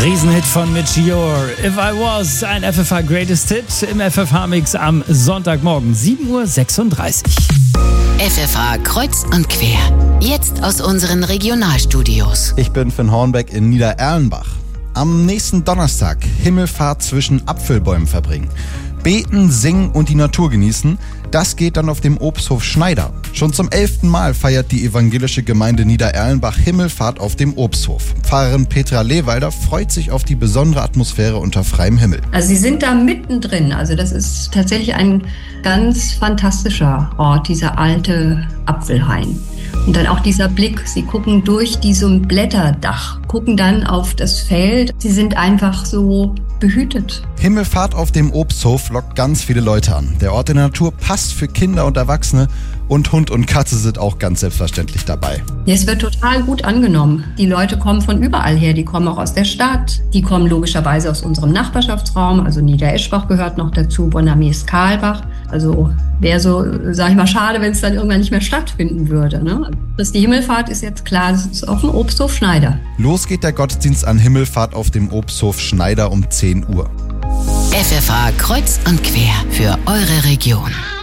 Riesenhit von Mitch Ure, If I Was, ein FFH Greatest Hit im FFH-Mix am Sonntagmorgen, 7:36 Uhr. FFH kreuz und quer, jetzt aus unseren Regionalstudios. Ich bin Finn Hornbeck in Niedererlenbach. Am nächsten Donnerstag Himmelfahrt zwischen Apfelbäumen verbringen. Beten, singen und die Natur genießen, das geht dann auf dem Obsthof Schneider. Schon zum 11. Mal feiert die evangelische Gemeinde Niedererlenbach Himmelfahrt auf dem Obsthof. Pfarrerin Petra Lehwalder freut sich auf die besondere Atmosphäre unter freiem Himmel. Also sie sind da mittendrin, also das ist tatsächlich ein ganz fantastischer Ort, dieser alte Apfelhain. Und dann auch dieser Blick, sie gucken durch diesem Blätterdach, gucken dann auf das Feld. Sie sind einfach so behütet. Himmelfahrt auf dem Obsthof lockt ganz viele Leute an. Der Ort in der Natur passt für Kinder und Erwachsene und Hund und Katze sind auch ganz selbstverständlich dabei. Ja, es wird total gut angenommen. Die Leute kommen von überall her, die kommen auch aus der Stadt, die kommen logischerweise aus unserem Nachbarschaftsraum, also Niedereschbach gehört noch dazu, Bonn-am-Esch-Karlbach. Also wäre so, sag ich mal, schade, wenn es dann irgendwann nicht mehr stattfinden würde. Ne? Die Himmelfahrt ist jetzt klar, das ist auf dem Obsthof Schneider. Los geht der Gottesdienst an Himmelfahrt auf dem Obsthof Schneider um 10 Uhr. FFH kreuz und quer für eure Region.